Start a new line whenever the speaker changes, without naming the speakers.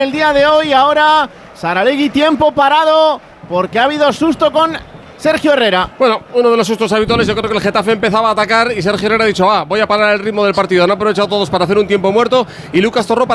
el día de hoy. Ahora Saralegui, tiempo parado porque ha habido susto con Sergio Herrera.
Bueno, uno de los sustos habituales. Yo creo que el Getafe empezaba a atacar y Sergio Herrera ha dicho, voy a parar el ritmo del partido. Han aprovechado todos para hacer un tiempo muerto y Lucas Torro